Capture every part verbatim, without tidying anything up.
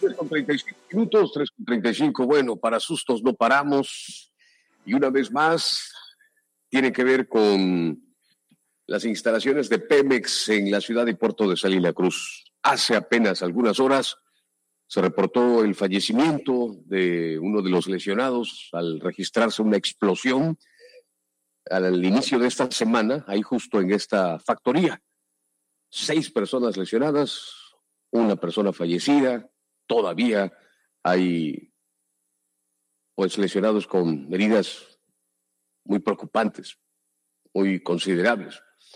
tres con treinta y cinco minutos, tres con treinta y cinco. Bueno, para sustos no paramos. Y una vez más, tiene que ver con las instalaciones de Pemex en la ciudad y puerto de Salina Cruz. Hace apenas algunas horas se reportó el fallecimiento de uno de los lesionados al registrarse una explosión al inicio de esta semana, ahí justo en esta factoría. Seis personas lesionadas, una persona fallecida, todavía hay pues lesionados con heridas muy preocupantes, muy considerables.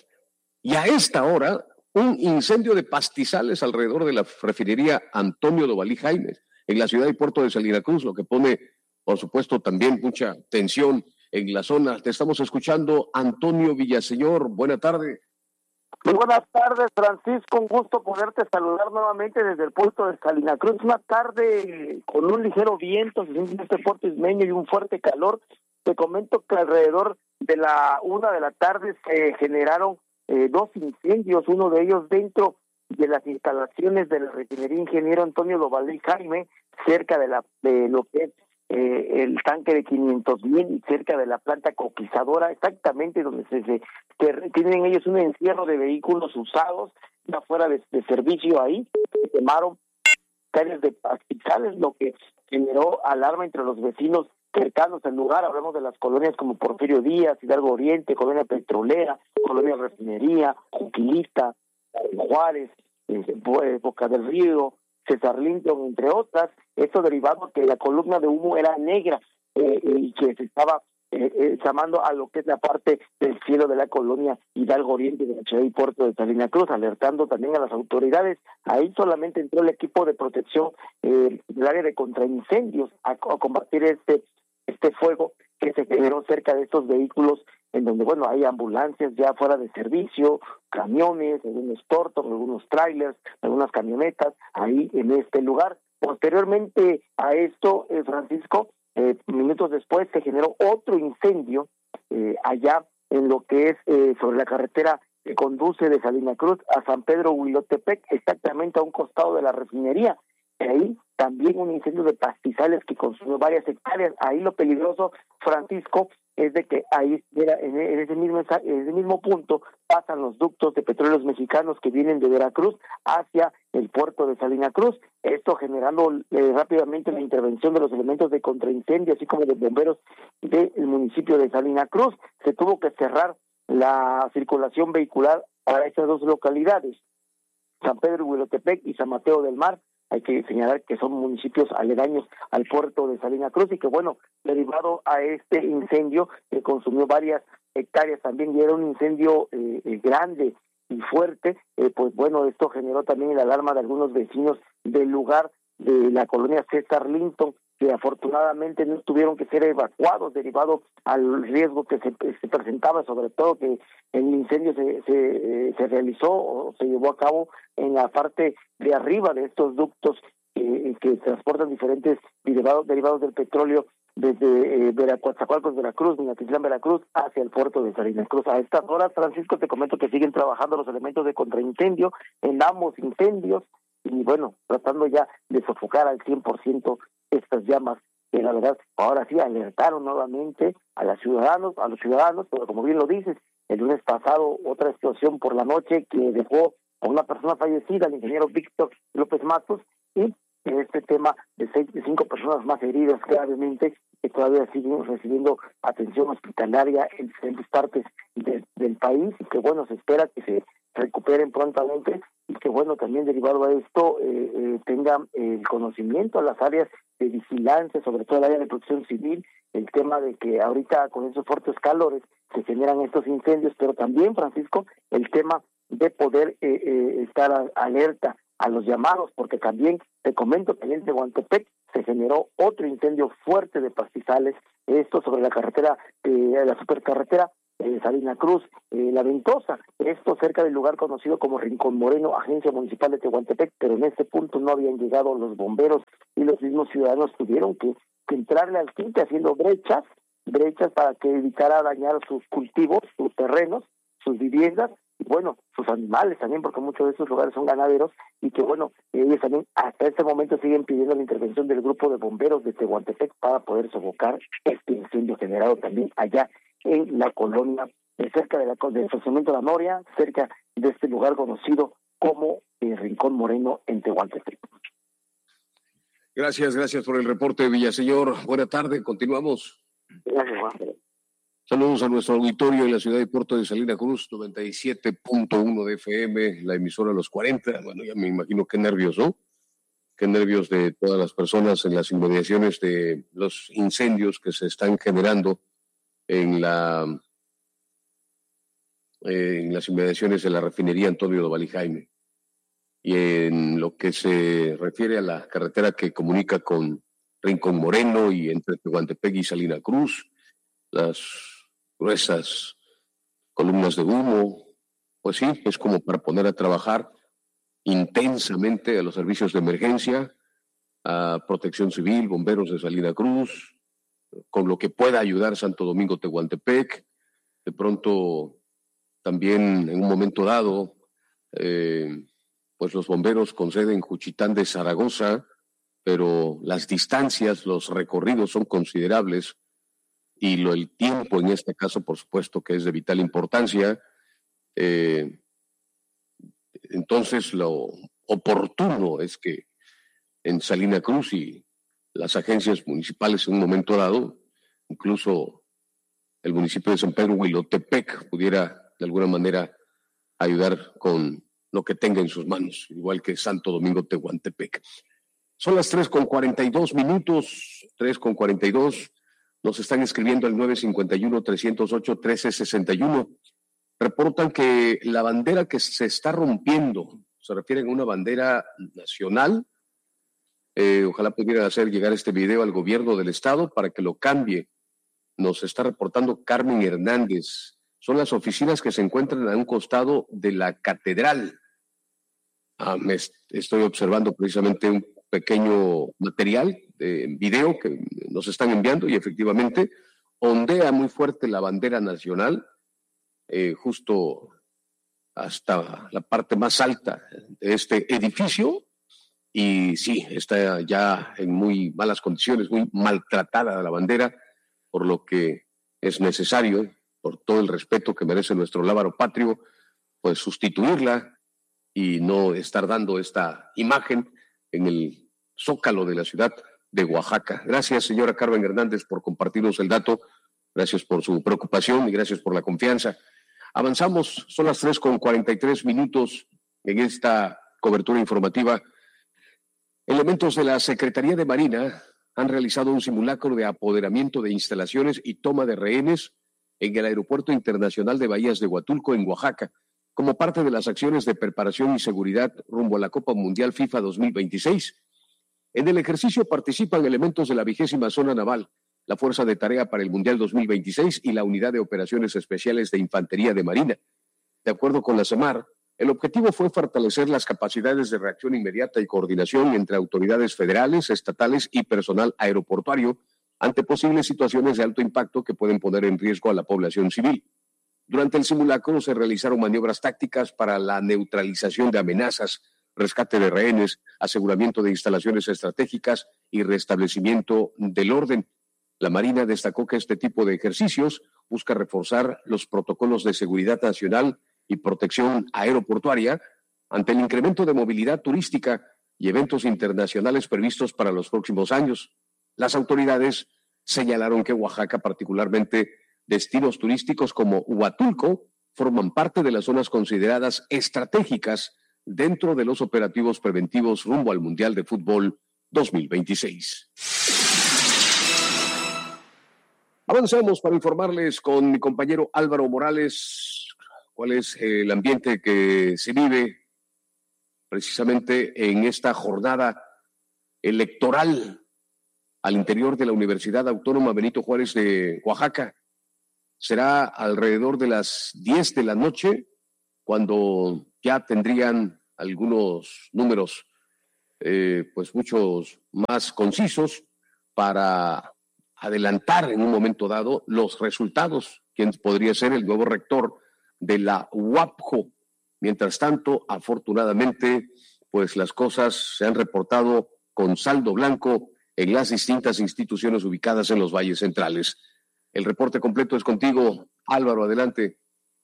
Y a esta hora, un incendio de pastizales alrededor de la refinería Antonio Dovalí Jaimes, en la ciudad y puerto de Salina Cruz, lo que pone, por supuesto, también mucha tensión en la zona. Te estamos escuchando, Antonio Villaseñor. Buena tarde. Muy buenas tardes, Francisco. Un gusto poderte saludar nuevamente desde el puerto de Salina Cruz. Una tarde con un ligero viento, se siente en este puerto ismeño y un fuerte calor. Te comento que alrededor de la una de la tarde se generaron eh, dos incendios, uno de ellos dentro de las instalaciones de la refinería Ingeniero Antonio Dovalí Jaime, cerca de la de lo que es eh, el tanque de quinientos mil y cerca de la planta coquizadora, exactamente donde se, se, se tienen ellos un encierro de vehículos usados ya fuera de, de servicio. Ahí se quemaron calles de pastizales, lo que generó alarma entre los vecinos cercanos al lugar. Hablamos de las colonias como Porfirio Díaz, Hidalgo Oriente, Colonia Petrolera, Colonia Refinería, Juquilita, Juárez, eh, Boca del Río, César Linton, entre otras. Esto derivado que la columna de humo era negra eh, y que se estaba eh, eh, llamando a lo que es la parte del cielo de la colonia Hidalgo Oriente de la ciudad y puerto de Salina Cruz, alertando también a las autoridades. Ahí solamente entró el equipo de protección eh, del área de contraincendios a, a combatir este este fuego que se generó cerca de estos vehículos, en donde, bueno, hay ambulancias ya fuera de servicio, camiones, algunos tortos, algunos trailers, algunas camionetas, ahí en este lugar. Posteriormente a esto, eh, Francisco, eh, minutos después se generó otro incendio eh, allá en lo que es eh, sobre la carretera que conduce de Salina Cruz a San Pedro Huilotepec, exactamente a un costado de la refinería. Ahí también un incendio de pastizales que consumió varias hectáreas. Ahí lo peligroso, Francisco, es de que ahí era, en ese mismo en ese mismo punto pasan los ductos de petróleos mexicanos que vienen de Veracruz hacia el puerto de Salina Cruz. Esto generando eh, rápidamente la intervención de los elementos de contraincendio, así como de bomberos del municipio de Salina Cruz. Se tuvo que cerrar la circulación vehicular para estas dos localidades, San Pedro Huilotepec y San Mateo del Mar. Hay que señalar que son municipios aledaños al puerto de Salina Cruz y que, bueno, derivado a este incendio que consumió varias hectáreas también, y era un incendio eh, eh, grande y fuerte, eh, pues bueno, esto generó también la alarma de algunos vecinos del lugar de la colonia César Linton, que afortunadamente no tuvieron que ser evacuados derivado al riesgo que se, se presentaba, sobre todo que el incendio se, se, se realizó o se llevó a cabo en la parte de arriba de estos ductos eh, que transportan diferentes derivados, derivados del petróleo desde eh, Coatzacoalcos, Veracruz, Minatitlán, Veracruz, hacia el puerto de Salina Cruz. A estas horas, Francisco, te comento que siguen trabajando los elementos de contraincendio en ambos incendios y, bueno, tratando ya de sofocar al cien por ciento estas llamas, que la verdad ahora sí alertaron nuevamente a los ciudadanos, a los ciudadanos, pero como bien lo dices, el lunes pasado otra explosión por la noche que dejó a una persona fallecida, el ingeniero Víctor López Matos, y este tema de seis, de cinco personas más heridas gravemente, que todavía siguen recibiendo atención hospitalaria en diferentes partes de, del país, y que bueno, se espera que se recuperen prontamente y que bueno, también derivado a esto eh, eh, tengan el conocimiento a las áreas de vigilancia, sobre todo el área de protección civil, el tema de que ahorita con esos fuertes calores se generan estos incendios, pero también, Francisco, el tema de poder eh, eh, estar a, alerta a los llamados, porque también te comento que en Tehuantepec se generó otro incendio fuerte de pastizales, esto sobre la carretera, eh, la supercarretera eh, Salina Cruz, eh, La Ventosa, esto cerca del lugar conocido como Rincón Moreno, agencia municipal de Tehuantepec, pero en este punto no habían llegado los bomberos y los mismos ciudadanos tuvieron que, que entrarle al quite haciendo brechas, brechas para que evitara dañar sus cultivos, sus terrenos, sus viviendas, y bueno, sus animales también, porque muchos de esos lugares son ganaderos, y que bueno, ellos también hasta este momento siguen pidiendo la intervención del grupo de bomberos de Tehuantepec para poder sofocar este incendio generado también allá en la colonia, cerca de la del estacionamiento de la Noria, cerca de este lugar conocido como el Rincón Moreno en Tehuantepec. Gracias, gracias por el reporte, Villaseñor. Buena tarde, continuamos. Gracias, Juan. Saludos a nuestro auditorio en la ciudad de Puerto de Salina Cruz, noventa y siete punto uno de F M, la emisora Los cuarenta. Bueno, ya me imagino qué nervios, ¿no? Qué nervios de todas las personas en las inmediaciones de los incendios que se están generando en la eh, en las inmediaciones de la refinería Antonio Doval y Jaime. Y en lo que se refiere a la carretera que comunica con Rincón Moreno y entre Tehuantepec y Salina Cruz, las gruesas columnas de humo, pues sí, es como para poner a trabajar intensamente a los servicios de emergencia, a Protección Civil, bomberos de Salina Cruz, con lo que pueda ayudar Santo Domingo Tehuantepec. De pronto, también en un momento dado, eh, pues los bomberos con sede en Juchitán de Zaragoza, pero las distancias, los recorridos son considerables y lo, el tiempo en este caso, por supuesto, que es de vital importancia. Eh, entonces, lo oportuno es que en Salina Cruz y las agencias municipales en un momento dado, incluso el municipio de San Pedro Huilotepec pudiera de alguna manera ayudar con lo que tenga en sus manos, igual que Santo Domingo Tehuantepec. Son las tres con cuarenta y dos minutos, tres con cuarenta y dos. Nos están escribiendo al nueve cinco uno, tres cero ocho, uno tres seis uno. Reportan que la bandera que se está rompiendo, se refieren a una bandera nacional. Eh, ojalá pudiera hacer llegar este video al gobierno del estado para que lo cambie. Nos está reportando Carmen Hernández. Son las oficinas que se encuentran a un costado de la catedral. Ah, me estoy observando precisamente un pequeño material de video que nos están enviando y efectivamente ondea muy fuerte la bandera nacional, eh, justo hasta la parte más alta de este edificio, y sí, está ya en muy malas condiciones, muy maltratada la bandera, por lo que es necesario, por todo el respeto que merece nuestro lábaro patrio, pues sustituirla y no estar dando esta imagen en el zócalo de la ciudad de Oaxaca. Gracias, señora Carmen Hernández, por compartirnos el dato. Gracias por su preocupación y gracias por la confianza. Avanzamos, son las tres con cuarenta y tres minutos en esta cobertura informativa. Elementos de la Secretaría de Marina han realizado un simulacro de apoderamiento de instalaciones y toma de rehenes en el Aeropuerto Internacional de Bahías de Huatulco, en Oaxaca, como parte de las acciones de preparación y seguridad rumbo a la Copa Mundial FIFA dos mil veintiséis. En el ejercicio participan elementos de la vigésima Zona Naval, la Fuerza de Tarea para el Mundial dos mil veintiséis y la Unidad de Operaciones Especiales de Infantería de Marina. De acuerdo con la CEMAR, el objetivo fue fortalecer las capacidades de reacción inmediata y coordinación entre autoridades federales, estatales y personal aeroportuario ante posibles situaciones de alto impacto que pueden poner en riesgo a la población civil. Durante el simulacro se realizaron maniobras tácticas para la neutralización de amenazas, rescate de rehenes, aseguramiento de instalaciones estratégicas y restablecimiento del orden. La Marina destacó que este tipo de ejercicios busca reforzar los protocolos de seguridad nacional y protección aeroportuaria ante el incremento de movilidad turística y eventos internacionales previstos para los próximos años. Las autoridades señalaron que Oaxaca, particularmente destinos turísticos como Huatulco, forman parte de las zonas consideradas estratégicas dentro de los operativos preventivos rumbo al Mundial de Fútbol dos mil veintiséis. Avanzamos para informarles con mi compañero Álvaro Morales cuál es el ambiente que se vive precisamente en esta jornada electoral al interior de la Universidad Autónoma Benito Juárez de Oaxaca. Será alrededor de las diez de la noche cuando ya tendrían algunos números eh, pues muchos más concisos para adelantar en un momento dado los resultados, quién podría ser el nuevo rector de la UAPJO. Mientras tanto, afortunadamente, pues las cosas se han reportado con saldo blanco en las distintas instituciones ubicadas en los valles centrales. El reporte completo es contigo, Álvaro, adelante.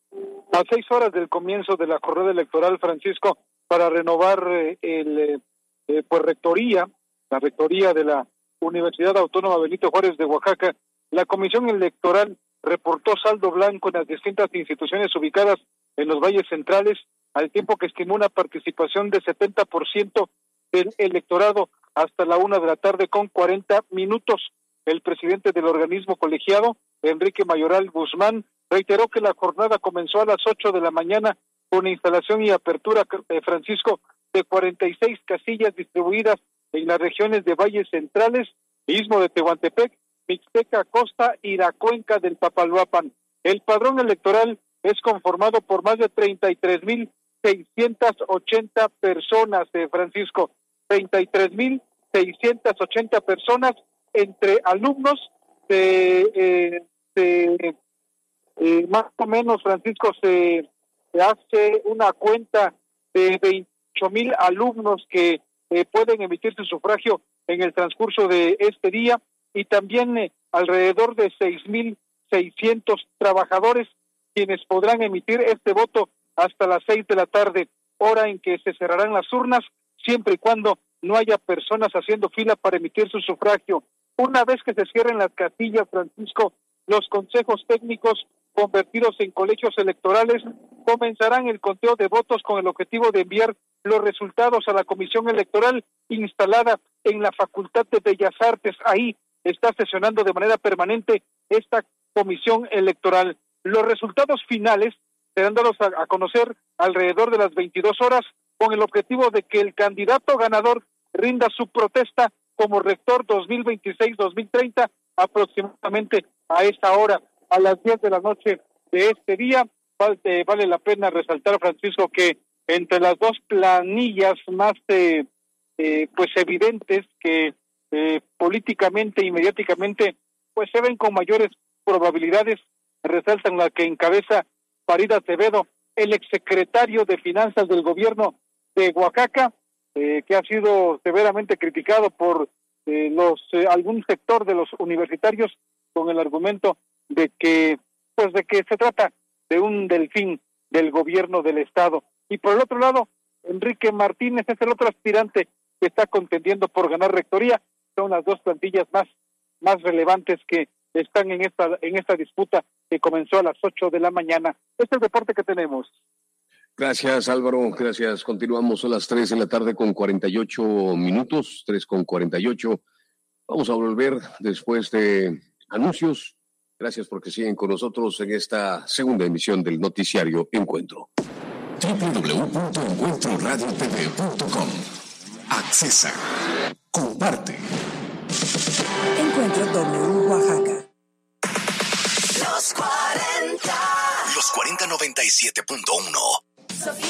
A seis horas del comienzo de la jornada electoral, Francisco, para renovar eh, el eh, pues rectoría, la rectoría de la Universidad Autónoma Benito Juárez de Oaxaca, la Comisión Electoral reportó saldo blanco en las distintas instituciones ubicadas en los valles centrales, al tiempo que estimó una participación de setenta por ciento del electorado hasta la una de la tarde con cuarenta minutos. El presidente del organismo colegiado, Enrique Mayoral Guzmán, reiteró que la jornada comenzó a las ocho de la mañana con instalación y apertura, eh, Francisco, de cuarenta y seis casillas distribuidas en las regiones de valles centrales, Istmo de Tehuantepec, Mixteca, Costa y la cuenca del Papaloapan. El padrón electoral es conformado por más de treinta y tres mil seiscientas ochenta personas, eh, Francisco, treinta y tres mil seiscientas ochenta personas entre alumnos de, eh, de eh, más o menos, Francisco, se, se hace una cuenta de veintiocho mil alumnos que eh, pueden emitir su sufragio en el transcurso de este día, y también eh, alrededor de seis mil seiscientos trabajadores quienes podrán emitir este voto hasta las seis de la tarde, hora en que se cerrarán las urnas, siempre y cuando no haya personas haciendo fila para emitir su sufragio. Una vez que se cierren las casillas, Francisco, los consejos técnicos convertidos en colegios electorales comenzarán el conteo de votos con el objetivo de enviar los resultados a la comisión electoral instalada en la Facultad de Bellas Artes. Ahí está sesionando de manera permanente esta comisión electoral. Los resultados finales serán dados a, a conocer alrededor de las veintidós horas con el objetivo de que el candidato ganador rinda su protesta como rector dos mil veintiséis dos mil treinta aproximadamente a esta hora, a las diez de la noche de este día. Vale, vale la pena resaltar, Francisco, que entre las dos planillas más eh, eh, pues evidentes que eh, políticamente y mediáticamente pues se ven con mayores probabilidades, resaltan la que encabeza Farid Acevedo, el exsecretario de Finanzas del gobierno de Oaxaca, eh, que ha sido severamente criticado por eh, los eh, algún sector de los universitarios con el argumento de que pues de que se trata de un delfín del gobierno del estado. Y por el otro lado, Enrique Martínez es el otro aspirante que está contendiendo por ganar rectoría. Son las dos plantillas más más relevantes que están en esta en esta disputa que comenzó a las ocho de la mañana. Este es el reporte que tenemos. Gracias, Álvaro, gracias. Continuamos a las tres de la tarde con cuarenta y ocho minutos, tres con cuarenta y ocho. Vamos a volver después de anuncios. Gracias porque siguen con nosotros en esta segunda emisión del noticiario Encuentro. doble u doble u doble u punto encuentro radio t v punto com. Accesa. Comparte. Encuentro W Oaxaca. Los cuarenta. Los cuarenta noventa y siete punto uno.